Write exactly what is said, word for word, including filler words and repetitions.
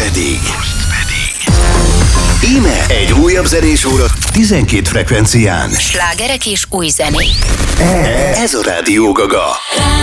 pedig... Íme egy újabb zenés óra tizenkét frekvencián. Slágerek és új zenék. Ez a Rádió Gaga.